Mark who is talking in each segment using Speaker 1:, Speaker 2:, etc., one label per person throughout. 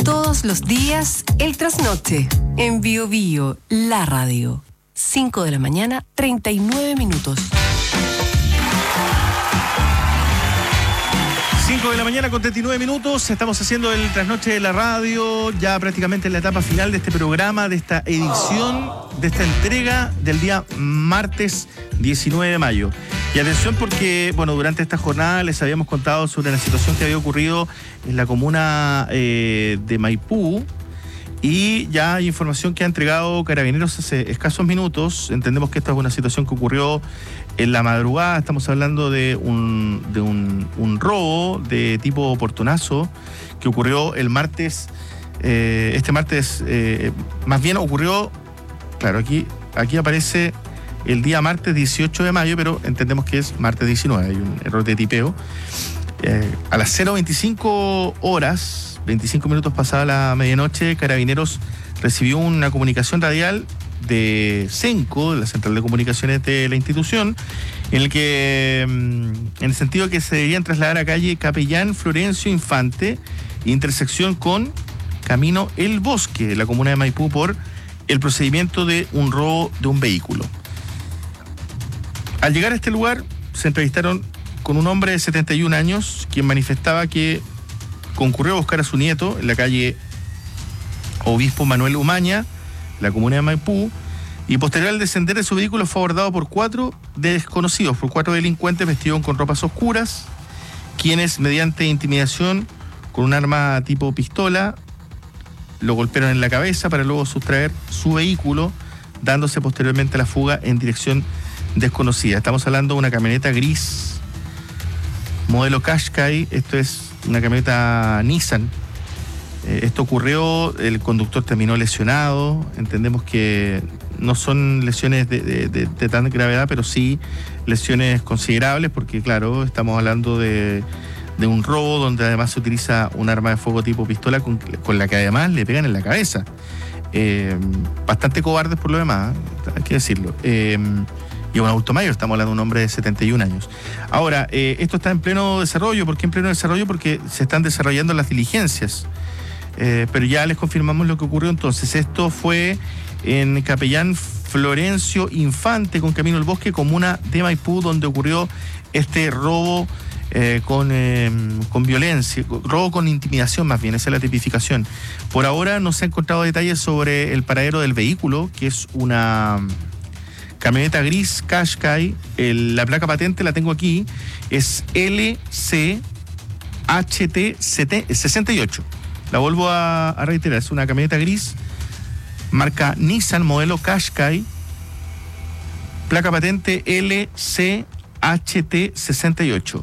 Speaker 1: Todos los días, el trasnoche. En Bio Bio, la radio. 5 de la mañana, 39 minutos.
Speaker 2: 5 de la mañana con 39 minutos. Estamos haciendo el trasnoche de la radio, ya prácticamente en la etapa final de este programa, de esta edición, de esta entrega del día martes 19 de mayo. Y atención porque, bueno, durante esta jornada les habíamos contado sobre la situación que había ocurrido en la comuna de Maipú, y ya hay información que ha entregado Carabineros hace escasos minutos. Entendemos que esta es una situación que ocurrió en la madrugada. Estamos hablando de un robo de tipo portonazo que ocurrió el martes, este martes, más bien ocurrió, claro, aquí aparece el día martes 18 de mayo, pero entendemos que es martes 19, hay un error de tipeo. A las 0:25 horas, 25 minutos pasada la medianoche, Carabineros recibió una comunicación radial de CENCO, de la Central de Comunicaciones de la institución, en el sentido de que se debían trasladar a calle Capellán Florencio Infante, intersección con Camino El Bosque, en la comuna de Maipú, por el procedimiento de un robo de un vehículo. Al llegar a este lugar, se entrevistaron con un hombre de 71 años, quien manifestaba que concurrió a buscar a su nieto en la calle Obispo Manuel Umaña, la comuna de Maipú, y posterior al descender de su vehículo fue abordado por 4 desconocidos, por 4 delincuentes vestidos con ropas oscuras, quienes mediante intimidación con un arma tipo pistola lo golpearon en la cabeza para luego sustraer su vehículo, dándose posteriormente a la fuga en dirección desconocida. Estamos hablando de una camioneta gris modelo Qashqai. Esto es una camioneta Nissan. Esto ocurrió, el conductor terminó lesionado. Entendemos que no son lesiones de tan gravedad, pero sí lesiones considerables, porque claro, estamos hablando de un robo donde además se utiliza un arma de fuego tipo pistola con la que además le pegan en la cabeza. Bastante cobardes por lo demás, hay que decirlo. Y un adulto mayor, estamos hablando de un hombre de 71 años. Ahora, esto está en pleno desarrollo. ¿Por qué en pleno desarrollo? Porque se están desarrollando las diligencias. Pero ya les confirmamos lo que ocurrió entonces. Esto fue en Capellán Florencio Infante con Camino al Bosque, comuna de Maipú, donde ocurrió este robo con violencia, robo con intimidación más bien, esa es la tipificación. Por ahora no se han encontrado detalles sobre el paradero del vehículo, que es una camioneta gris Qashqai. La placa patente la tengo aquí, es LCHT68. La vuelvo a reiterar, es una camioneta gris, marca Nissan, modelo Qashqai, placa patente LCHT68.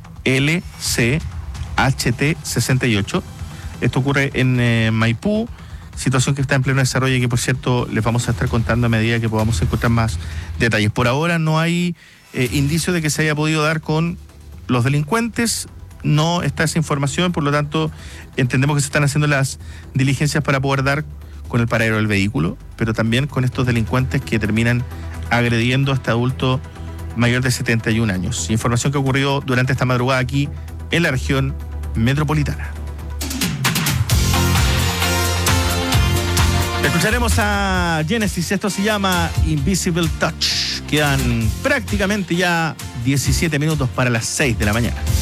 Speaker 2: LCHT68. Esto ocurre en Maipú, situación que está en pleno desarrollo y que, por cierto, les vamos a estar contando a medida que podamos encontrar más detalles. Por ahora no hay indicio de que se haya podido dar con los delincuentes, no está esa información, por lo tanto entendemos que se están haciendo las diligencias para poder dar con el paradero del vehículo, pero también con estos delincuentes que terminan agrediendo a este adulto mayor de 71 años. Información que ocurrió durante esta madrugada aquí en la región metropolitana. Escucharemos a Genesis, esto se llama Invisible Touch. Quedan prácticamente ya 17 minutos para las 6 de la mañana.